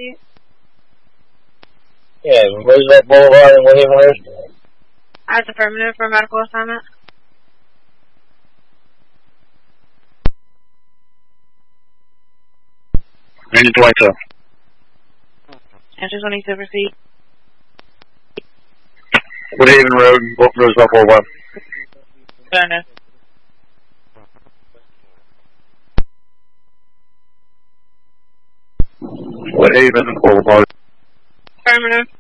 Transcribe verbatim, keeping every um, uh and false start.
you? Yeah, Roosevelt Boulevard and William West. As affirmative for medical assignment. Range twenty-two. Answer twenty-two, proceed. Woodhaven Road, Roosevelt Boulevard. Affirmative. Woodhaven Boulevard. Affirmative.